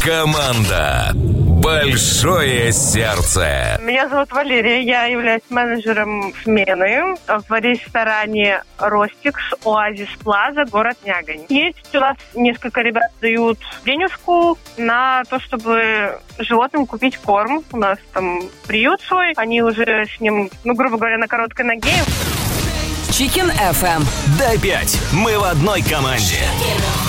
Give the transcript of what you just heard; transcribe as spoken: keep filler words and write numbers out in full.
Команда «Большое сердце». Меня зовут Валерия, я являюсь менеджером смены в ресторане «Ростикс», «Оазис Плаза», город Нягань. Есть у нас несколько ребят дают денежку на то, чтобы животным купить корм. У нас там приют свой, они уже с ним, ну, грубо говоря, на короткой ноге. Chicken эф эм. Дай пять, мы в одной команде.